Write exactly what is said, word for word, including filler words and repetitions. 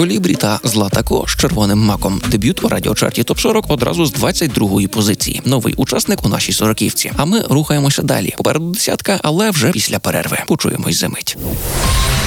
Колібрі та Зла також червоним маком. Дебют у радіочарті топ сорок одразу з двадцять другої позиції. Новий учасник у нашій сороківці. А ми рухаємося далі. Попереду десятка, але вже після перерви. Почуємось за мить.